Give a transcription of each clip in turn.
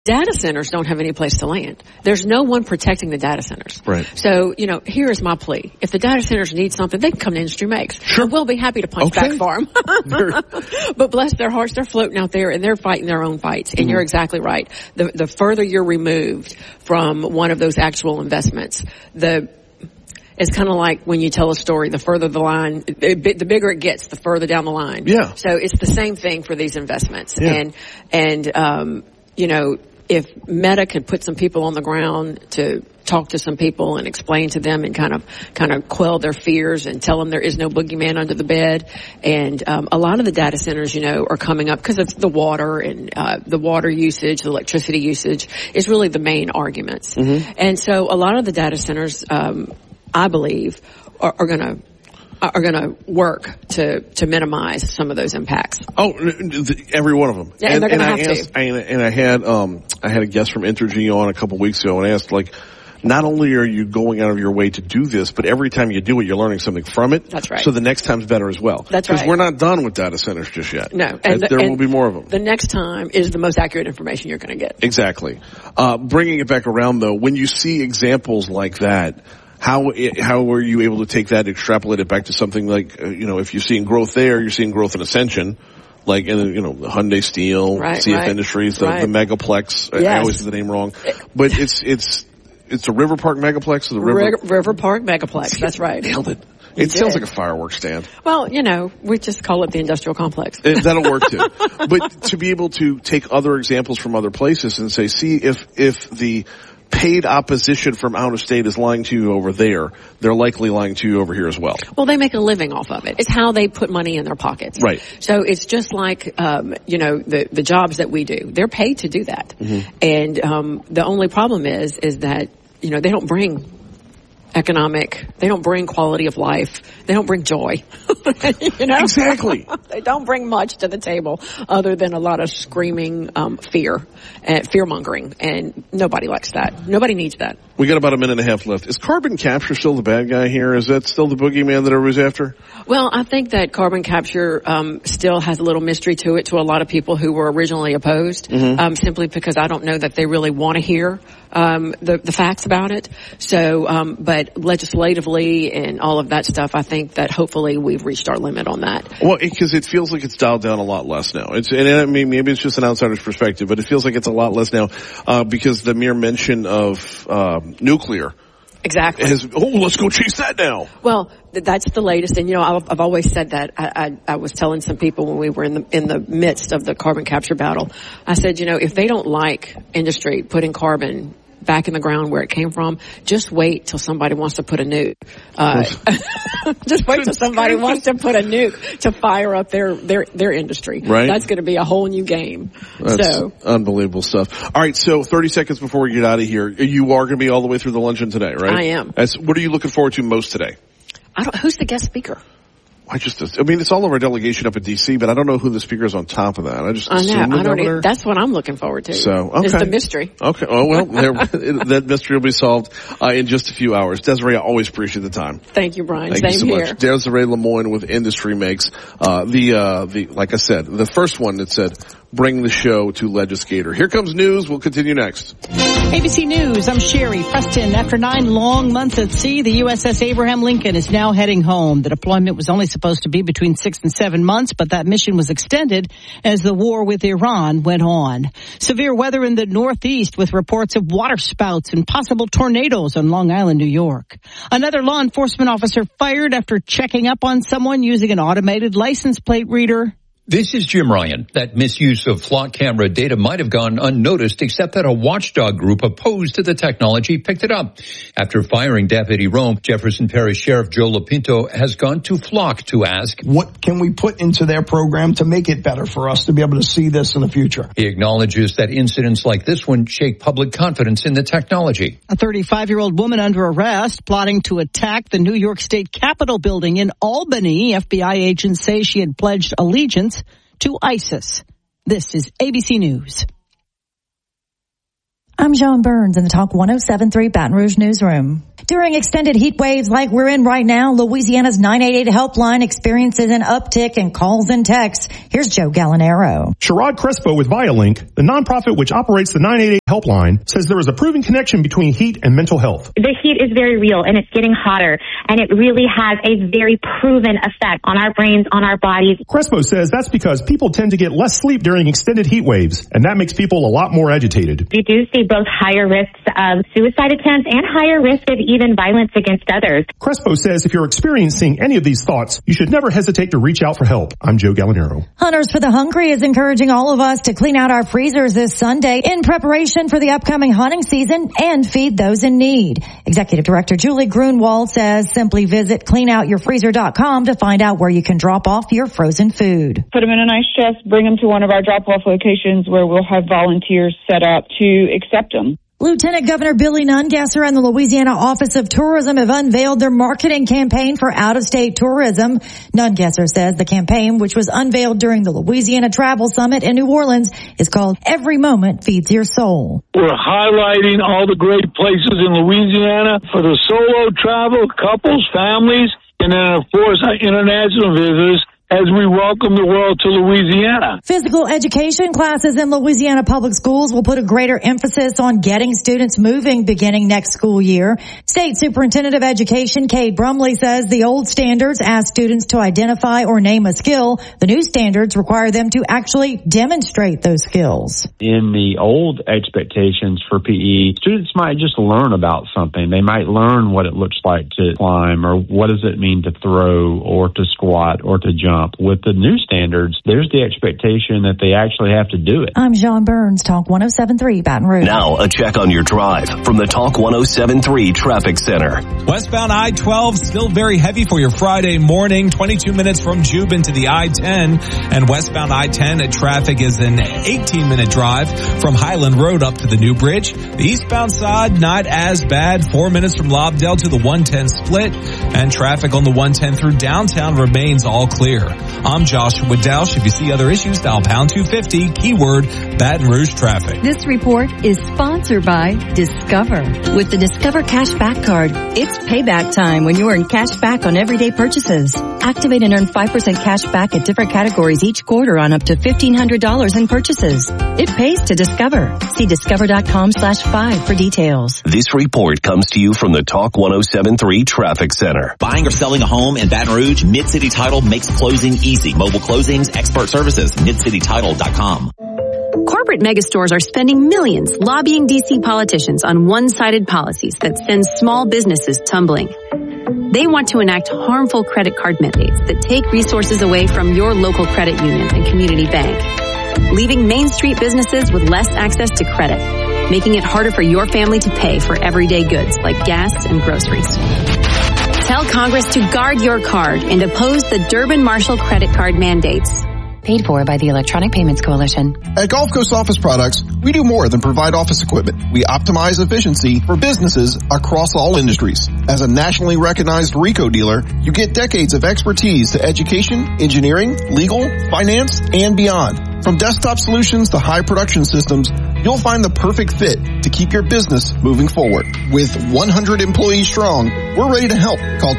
Data centers don't have any place to land. There's no one protecting the data centers. Right. So, here is my plea. If the data centers need something, they can come to Industry Makes. Sure. And we'll be happy to punch back for them. But bless their hearts, they're floating out there and they're fighting their own fights. And you're exactly right. The further you're removed from one of those actual investments, it's kind of like when you tell a story, the further the line, the bigger it gets, the further down the line. Yeah. So it's the same thing for these investments. Yeah. And if Meta could put some people on the ground to talk to some people and explain to them and kind of quell their fears and tell them there is no boogeyman under the bed. And a lot of the data centers, are coming up because of the water and the water usage, the electricity usage is really the main arguments. Mm-hmm. And so a lot of the data centers, I believe, are going to work to minimize some of those impacts. Oh, every one of them. Yeah, and they're going to have to. And I had a guest from Entergy on a couple weeks ago, and I asked, not only are you going out of your way to do this, but every time you do it, you're learning something from it. That's right. So the next time's better as well. That's right. Because we're not done with data centers just yet. No. And there will be more of them. The next time is the most accurate information you're going to get. Exactly. Bringing it back around, though, when you see examples like that, how are you able to take that, extrapolate it back to something like, if you're seeing growth there, you're seeing growth in Ascension, like in, Hyundai Steel, CF Industries, the Megaplex. Yes. I always get the name wrong. But it's the River Park Megaplex or the River Park Megaplex. That's right. Nailed it. It sounds like a fireworks stand. Well, we just call it the industrial complex. That'll work too. But to be able to take other examples from other places and say, see if the paid opposition from out of state is lying to you over there, they're likely lying to you over here as well. Well, they make a living off of it. It's how they put money in their pockets. Right. So it's just like, the jobs that we do. They're paid to do that. Mm-hmm. And, the only problem is that, they don't bring they don't bring quality of life. They don't bring joy. Exactly. They don't bring much to the table other than a lot of screaming, fear mongering. And nobody likes that. Nobody needs that. We got about a minute and a half left. Is carbon capture still the bad guy here? Is that still the boogeyman that everybody's after? Well, I think that carbon capture still has a little mystery to it to a lot of people who were originally opposed, simply because I don't know that they really want to hear the facts about it. So, but legislatively and all of that stuff, I think that hopefully we've reached our limit on that. Well, because it feels like it's dialed down a lot less now. Maybe it's just an outsider's perspective, but it feels like it's a lot less now because the mere mention of nuclear. Exactly. Let's go chase that now. Well, that's the latest, and I've always said that. I was telling some people when we were in the midst of the carbon capture battle. I said, if they don't like industry putting carbon back in the ground where it came from, just wait till somebody wants to put a nuke. Just wait till somebody wants to put a nuke to fire up their industry. Right. That's going to be a whole new game. That's unbelievable stuff. All right, so 30 seconds before we get out of here, you are going to be all the way through the luncheon today, right? I am. What are you looking forward to most today? Who's the guest speaker? It's all over our up at D.C., but I don't know who the speaker is on top of that. I know. That's what I'm looking forward to. So, okay. It's the mystery. Okay. Oh, well, that mystery will be solved in just a few hours. Desiree, I always appreciate the time. Thank you, Brian. Thank you so here. much. Desiree Lemoine with Industry Makes. Like I said, the first one that said, bring the show to Legislator. Here comes news. We'll continue next. ABC News, I'm Sherry Preston. After 9 long months at sea, the USS Abraham Lincoln is now heading home. The deployment was only supposed to be between 6 and 7 months, but that mission was extended as the war with Iran went on. Severe weather in the Northeast with reports of water spouts and possible tornadoes on Long Island, New York. Another law enforcement officer fired after checking up on someone using an automated license plate reader. This is Jim Ryan. That misuse of flock camera data might have gone unnoticed, except that a watchdog group opposed to the technology picked it up. After firing Deputy Rome, Jefferson Parish Sheriff Joe Lapinto has gone to Flock to ask, what can we put into their program to make it better for us to be able to see this in the future? He acknowledges that incidents like this one shake public confidence in the technology. A 35-year-old woman under arrest, plotting to attack the New York State Capitol building in Albany. FBI agents say she had pledged allegiance to ISIS. This is ABC News. I'm John Burns in the Talk 107.3 Baton Rouge newsroom. During extended heat waves like we're in right now, Louisiana's 988 helpline experiences an uptick in calls and texts. Here's Joe Gallinaro. Sherrod Crespo with Violink, the nonprofit which operates the 988 helpline, says there is a proven connection between heat and mental health. The heat is very real and it's getting hotter, and it really has a very proven effect on our brains, on our bodies. Crespo says that's because people tend to get less sleep during extended heat waves, and that makes people a lot more agitated. You do see both higher risks of suicide attempts and higher risk of even violence against others. Crespo says if you're experiencing any of these thoughts, you should never hesitate to reach out for help. I'm Joe Gallinaro. Hunters for the Hungry is encouraging all of us to clean out our freezers this Sunday in preparation for the upcoming hunting season and feed those in need. Executive Director Julie Grunwald says simply visit cleanoutyourfreezer.com to find out where you can drop off your frozen food. Put them in a nice chest, bring them to one of our drop-off locations where we'll have volunteers set up to accept them. Lieutenant Governor Billy Nungesser and the Louisiana Office of Tourism have unveiled their marketing campaign for out-of-state tourism. Nungesser says the campaign, which was unveiled during the Louisiana Travel Summit in New Orleans, is called Every Moment Feeds Your Soul. We're highlighting all the great places in Louisiana for the solo travel, couples, families, and then, of course, international visitors, as we welcome the world to Louisiana. Physical education classes in Louisiana public schools will put a greater emphasis on getting students moving beginning next school year. State Superintendent of Education Cade Brumley says the old standards ask students to identify or name a skill. The new standards require them to actually demonstrate those skills. In the old expectations for PE, students might just learn about something. They might learn what it looks like to climb, or what does it mean to throw or to squat or to jump. With the new standards, there's the expectation that they actually have to do it. I'm John Burns, Talk 107.3 Baton Rouge. Now a check on your drive from the Talk 107.3 Traffic Center. Westbound I-12 still very heavy for your Friday morning. 22 minutes from Jubin to the I-10, and westbound I-10 traffic is an 18-minute drive from Highland Road up to the New Bridge. The eastbound side not as bad. 4 minutes from Lobdell to the 110 split, and traffic on the 110 through downtown remains all clear. I'm Joshua Dausch. If you see other issues, dial pound 250, keyword Baton Rouge traffic. This report is sponsored by Discover. With the Discover Cashback Card, it's payback time when you earn cash back on everyday purchases. Activate and earn 5% cash back at different categories each quarter on up to $1,500 in purchases. It pays to Discover. See discover.com/5 for details. This report comes to you from the Talk 107.3 Traffic Center. Buying or selling a home in Baton Rouge, Mid-City Title makes closing easy. Mobile closings, expert services, midcitytitle.com. Corporate megastores are spending millions lobbying D.C. politicians on one-sided policies that send small businesses tumbling. They want to enact harmful credit card mandates that take resources away from your local credit union and community bank, leaving Main Street businesses with less access to credit, making it harder for your family to pay for everyday goods like gas and groceries. Tell Congress to guard your card and oppose the Durbin-Marshall credit card mandates. Paid for by the Electronic Payments Coalition. At Gulf Coast Office Products, we do more than provide office equipment. We optimize efficiency for businesses across all industries. As a nationally recognized RICO dealer, you get decades of expertise to education, engineering, legal, finance, and beyond. From desktop solutions to high production systems, you'll find the perfect fit to keep your business moving forward. With 100 employees strong, we're ready to help. Call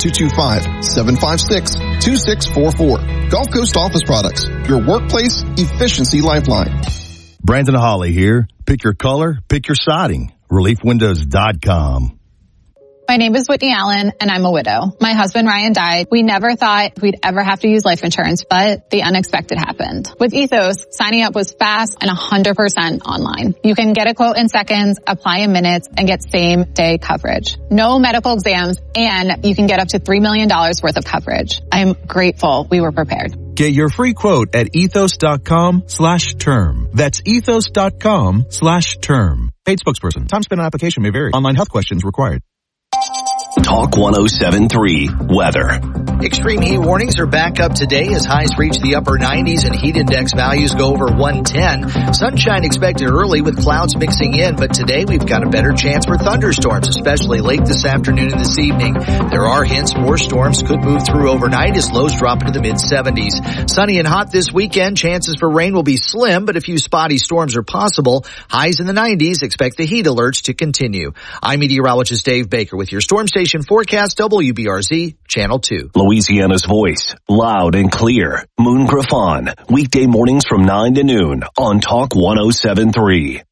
225-756-2644. Gulf Coast Office Products, your workplace efficiency lifeline. Brandon Hawley here. Pick your color, pick your siding. ReliefWindows.com. My name is Whitney Allen, and I'm a widow. My husband, Ryan, died. We never thought we'd ever have to use life insurance, but the unexpected happened. With Ethos, signing up was fast and 100% online. You can get a quote in seconds, apply in minutes, and get same-day coverage. No medical exams, and you can get up to $3 million worth of coverage. I'm grateful we were prepared. Get your free quote at ethos.com/term. That's ethos.com/term. Paid spokesperson. Time spent on application may vary. Online health questions required. Talk 107.3 Weather. Extreme heat warnings are back up today as highs reach the upper 90s and heat index values go over 110. Sunshine expected early with clouds mixing in, but today we've got a better chance for thunderstorms, especially late this afternoon and this evening. There are hints more storms could move through overnight as lows drop into the mid-70s. Sunny and hot this weekend. Chances for rain will be slim, but a few spotty storms are possible. Highs in the 90s. Expect the heat alerts to continue. I'm meteorologist Dave Baker with your Storm Station forecast, WBRZ, Channel 2. Louisiana's voice, loud and clear. Moon Griffon, weekday mornings from 9 to noon on Talk 107.3.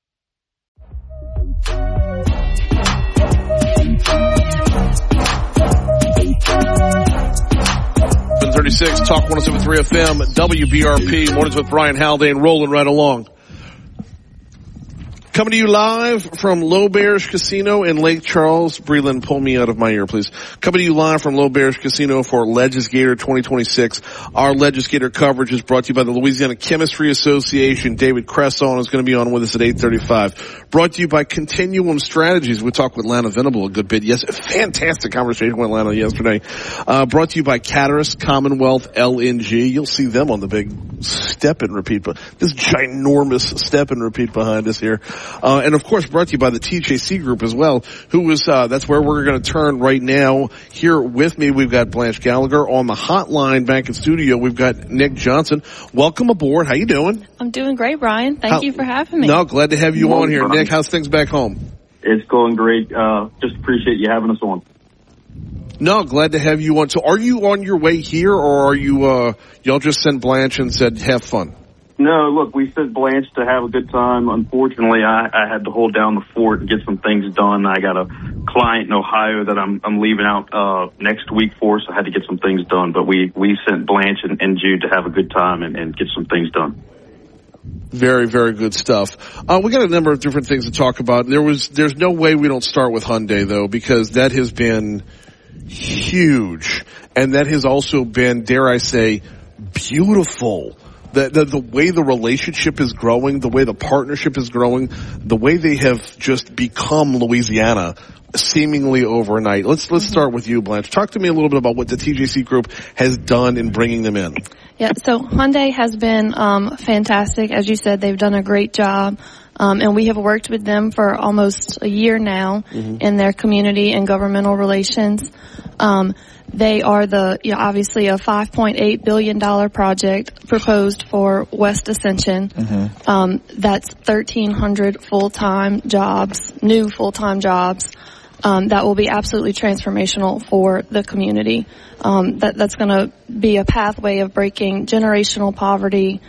Talk 107.3 FM, WBRP, mornings with Brian Haldane, rolling right along. Coming to you live from L'Auberge Casino in Lake Charles. Breland, pull me out of my ear, please. Coming to you live from L'Auberge Casino for Legisgator 2026. Our Legisgator coverage is brought to you by the Louisiana Chemistry Association. David Cresson is going to be on with us at 8:35. Brought to you by Continuum Strategies. We talked with Lana Venable a good bit. Yes, a fantastic conversation with Lana yesterday. Brought to you by Caterus Commonwealth LNG. You'll see them on the big step and repeat, but this ginormous step and repeat behind us here. And of course brought to you by the TJC Group as well, who is, that's where we're going to turn right now. Here with me, we've got Blanche Gallagher. On the hotline back in studio, we've got Nick Johnson. Welcome aboard. How you doing? I'm doing great, Brian. Thank you for having me. No, glad to have you on here. Nick, how's things back home? It's going great. Just appreciate you having us on. No, glad to have you on. So are you on your way here, or are you, y'all just sent Blanche and said, have fun? No, look, we sent Blanche to have a good time. Unfortunately, I had to hold down the fort and get some things done. I got a client in Ohio that I'm leaving out next week for, so I had to get some things done. But we sent Blanche and Jude to have a good time and get some things done. Very, very good stuff. We got a number of different things to talk about. There's no way we don't start with Hyundai though, because that has been huge, and that has also been, dare I say, beautiful. The way the relationship is growing, the way the partnership is growing, the way they have just become Louisiana seemingly overnight. Let's start with you, Blanche. Talk to me a little bit about what the TJC Group has done in bringing them in. Yeah, so Hyundai has been fantastic. As you said, they've done a great job. And we have worked with them for almost a year now in their community and governmental relations. They are obviously a $5.8 billion project proposed for West Ascension. That's 1,300 full-time jobs, new full-time jobs, that will be absolutely transformational for the community. That's going to be a pathway of breaking generational poverty.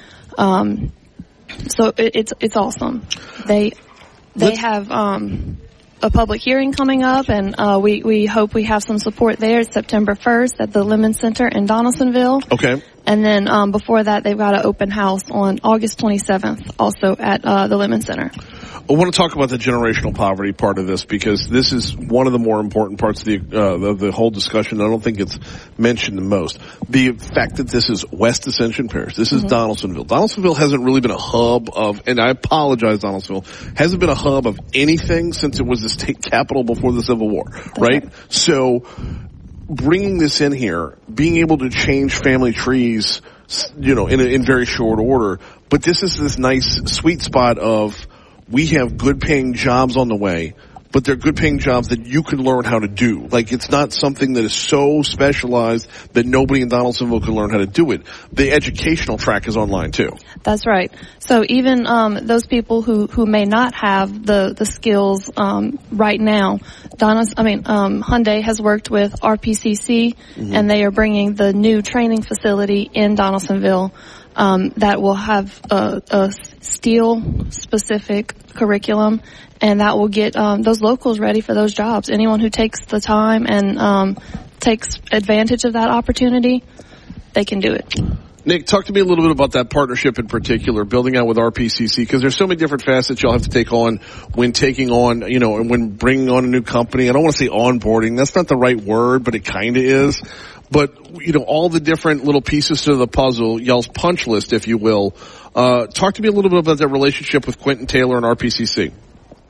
So it's awesome. They have a public hearing coming up, and we hope we have some support there. It's September 1st at the Lemon Center in Donaldsonville. Okay. And then before that, they've got an open house on August 27th, also at the Lemon Center. I want to talk about the generational poverty part of this, because this is one of the more important parts of the whole discussion. I don't think it's mentioned the most. The fact that this is West Ascension Parish, this is Donaldsonville. Donaldsonville hasn't really been a hub of, and I apologize, Donaldsonville, hasn't been a hub of anything since it was the state capital before the Civil War, right? So bringing this in here, being able to change family trees, in very short order, but this is this nice sweet spot of, we have good paying jobs on the way, but they're good paying jobs that you can learn how to do. Like, it's not something that is so specialized that nobody in Donaldsonville can learn how to do it. The educational track is online too. That's right. So even those people who may not have the skills right now, Hyundai has worked with RPCC, and they are bringing the new training facility in Donaldsonville that will have a steel-specific curriculum, and that will get those locals ready for those jobs. Anyone who takes the time and takes advantage of that opportunity, they can do it. Nick, talk to me a little bit about that partnership in particular, building out with RPCC, because there's so many different facets you'll have to take on when taking on, and when bringing on a new company. I don't want to say onboarding. That's not the right word, but it kind of is. But, all the different little pieces to the puzzle, y'all's punch list, if you will. Talk to me a little bit about that relationship with Quentin Taylor and RPCC.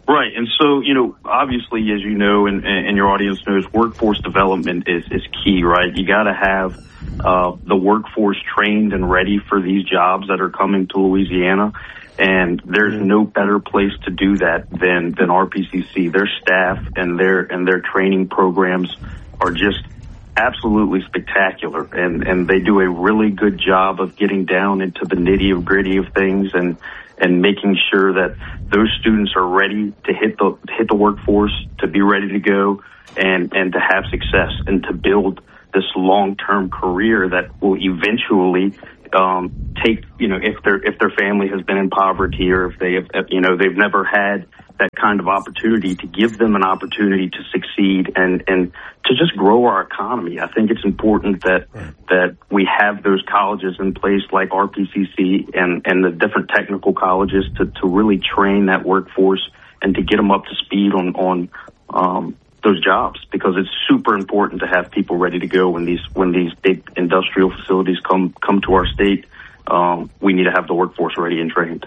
Right. And so, obviously, as you know, and your audience knows, workforce development is key, right? You got to have the workforce trained and ready for these jobs that are coming to Louisiana. And there's no better place to do that than RPCC. Their staff and their training programs are just absolutely spectacular. And they do a really good job of getting down into the nitty-gritty of things and making sure that those students are ready to hit the workforce, to be ready to go and to have success and to build this long-term career that will eventually take, if their family has been in poverty or if they've never had that kind of opportunity, to give them an opportunity to succeed and to just grow our economy. I think it's important that we have those colleges in place like RPCC and the different technical colleges to really train that workforce and to get them up to speed on those jobs, because it's super important to have people ready to go when these big industrial facilities come to our state. We need to have the workforce ready and trained.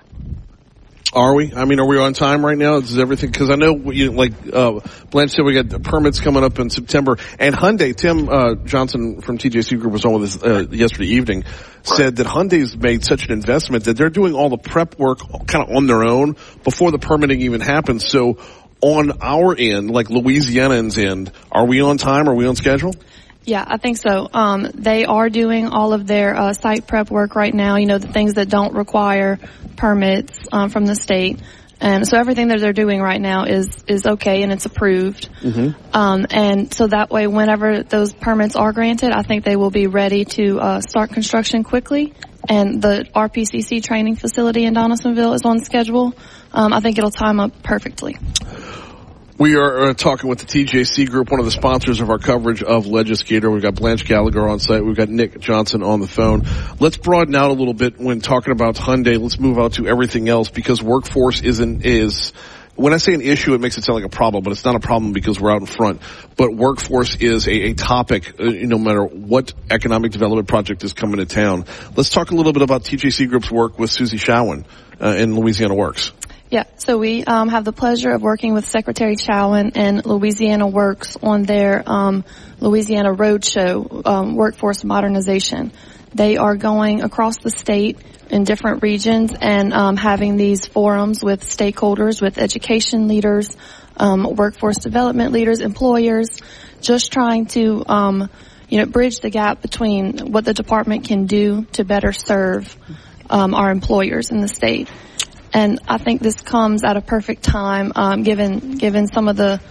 Are we? I mean, are we on time right now? Is everything? Because I know, Blanche said, we got the permits coming up in September. And Hyundai, Tim Johnson from TJC Group was on with us yesterday evening, said that Hyundai's made such an investment that they're doing all the prep work kind of on their own before the permitting even happens. So on our end, like Louisiana's end, are we on time? Are we on schedule? Yeah, I think so. They are doing all of their site prep work right now, the things that don't require permits from the state. And so everything that they're doing right now is okay and it's approved. Mm-hmm. And so that way, whenever those permits are granted, I think they will be ready to start construction quickly. And the RPCC training facility in Donaldsonville is on schedule. I think it'll time up perfectly. We are talking with the TJC Group, one of the sponsors of our coverage of Legislator. We've got Blanche Gallagher on site. We've got Nick Johnson on the phone. Let's broaden out a little bit when talking about Hyundai. Let's move out to everything else, because workforce is when I say an issue, it makes it sound like a problem, but it's not a problem because we're out in front. But workforce is a topic, no matter what economic development project is coming to town. Let's talk a little bit about TJC Group's work with Susie Showen in Louisiana Works. Yeah, so we have the pleasure of working with Secretary Showen and Louisiana Works on their Louisiana Roadshow workforce modernization. They are going across the state in different regions and having these forums with stakeholders, with education leaders, workforce development leaders, employers, just trying to bridge the gap between what the department can do to better serve our employers in the state. And I think this comes at a perfect time, given some of the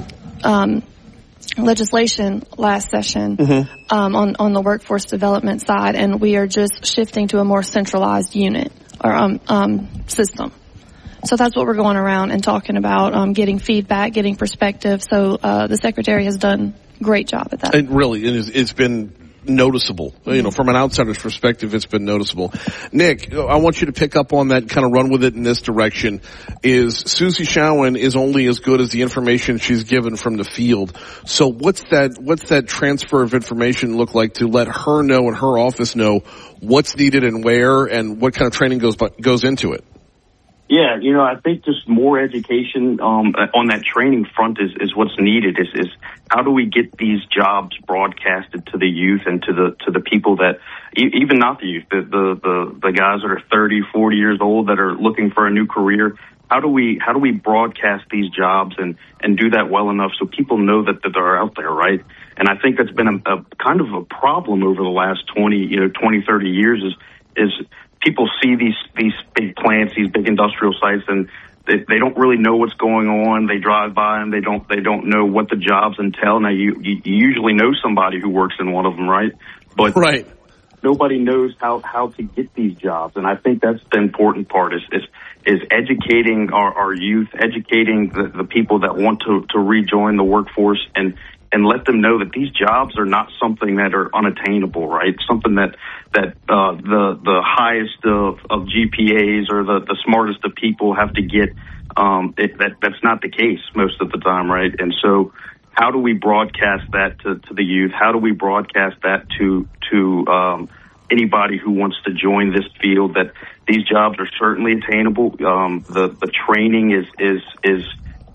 legislation last session on the workforce development side, and we are just shifting to a more centralized unit or system. So that's what we're going around and talking about, getting feedback, getting perspective. So the Secretary has done a great job at that. It really it's been noticeable. From an outsider's perspective, it's been noticeable. Nick, I want you to pick up on that and kind of run with it in this direction. Is Susie Showen is only as good as the information she's given from the field. So what's that transfer of information look like to let her know and her office know what's needed and where, and what kind of training goes into it? Yeah, I think just more education on that training front is what's needed. Is how do we get these jobs broadcasted to the youth and to the people that even not the youth, the guys that are 30, 40 years old that are looking for a new career. How do we broadcast these jobs and do that well enough so people know that they're out there, right? And I think that's been a kind of a problem over the last 20, 30 years is people see these big plants, these big industrial sites, and they don't really know what's going on. They drive by and they don't know what the jobs entail. Now you usually know somebody who works in one of them, right? But right. Nobody knows how to get these jobs, and I think that's the important part is educating our youth, educating the people that want to rejoin the workforce, and let them know that these jobs are not something that are unattainable, right? Something that the highest of GPAs or the smartest of people have to get. That's not the case most of the time, right? And so, how do we broadcast that to the youth? How do we broadcast that to anybody who wants to join this field? That these jobs are certainly attainable. The training is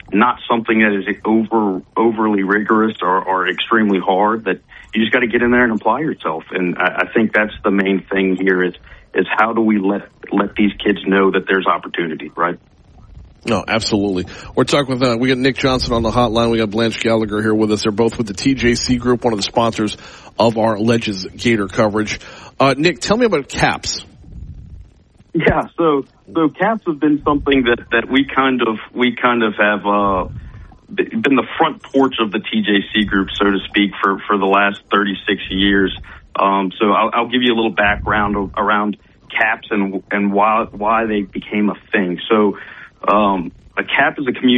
not something that is overly rigorous or extremely hard, that you just got to get in there and apply yourself. And I think that's the main thing here is how do we let these kids know that there's opportunity, right? No, absolutely. We're talking with, we got Nick Johnson on the hotline. We got Blanche Gallagher here with us. They're both with the TJC Group, one of the sponsors of our Legends Gator coverage. Nick, tell me about CAPS. Yeah, so CAPS has been something that we kind of have been the front porch of the TJC Group, so to speak, for the last 36 years. So I'll give you a little background around CAPS and why they became a thing. So a CAP is a community